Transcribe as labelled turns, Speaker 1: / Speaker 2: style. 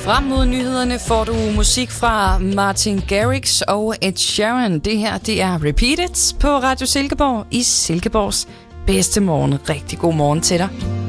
Speaker 1: Frem mod nyhederne får du musik fra Martin Garrix og Ed Sheeran. Det her, det er Repeated på Radio Silkeborg i Silkeborgs bedste morgen. Rigtig god morgen til dig.